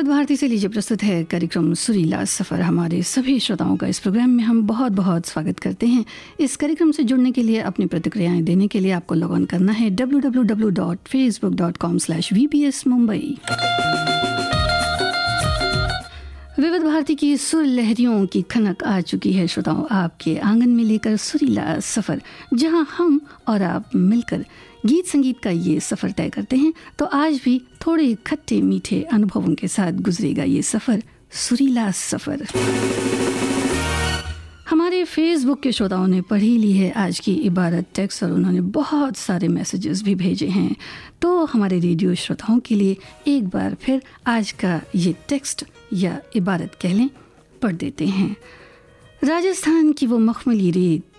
विविध भारती से लीजिए प्रस्तुत है कार्यक्रम सुरीला सफ़र। हमारे सभी श्रोताओं का इस प्रोग्राम में हम बहुत बहुत स्वागत करते हैं। इस कार्यक्रम से जुड़ने के लिए, अपनी प्रतिक्रियाएं देने के लिए आपको लॉग ऑन करना है www.facebook.com/VPS मुंबई। विविध भारती की सुर लहरियों की खनक आ चुकी है श्रोताओं, आपके आंगन में लेकर सुरीला सफ़र, जहां हम और आप मिलकर गीत संगीत का ये सफ़र तय करते हैं। तो आज भी थोड़े खट्टे मीठे अनुभवों के साथ गुजरेगा ये सफ़र, सुरीला सफ़र। हमारे फेसबुक के श्रोताओं ने पढ़ी ली है आज की इबारत टेक्स्ट और उन्होंने बहुत सारे मैसेजेस भी भेजे हैं। तो हमारे रेडियो श्रोताओं के लिए एक बार फिर आज का ये टेक्स्ट या इबारत कह लें, पढ़ देते हैं। राजस्थान की वो मखमली रेत